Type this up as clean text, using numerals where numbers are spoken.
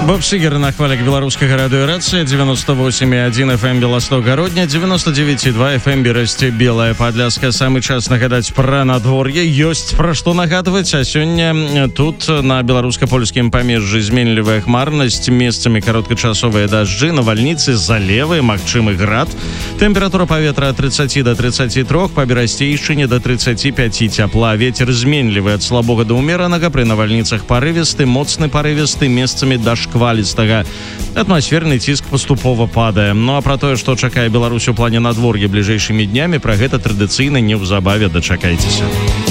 Боб Сігер на хвалях беларускага радыёрацыі 98,1 FM Беласток-Гародня, 99,2 FM Берасце Белая Падляска. Самы час нагадаць пра надвор'е, ёсць пра што нагадваць, а сёння тут на беларуска-польскім памежжы зменлівая хмарнасць, месцамі кароткачасовыя дажджы, навальніцы, залевы, магчымы град. Тэмпература паветра ад 30 до 33, па Берасцейшчыне до 35 цяпла. Вецер зменлівы ад слабога да ўмеранага, пры навальніцах парывісты, моцны парывісты, месцамі да шквалістага. Атмасферны ціск паступова падае. Ну а пра тое, што чакае Беларусь у плане надвор'я бліжэйшымі днямі, пра гэта традыцыйна неўзабаве дачакайцеся.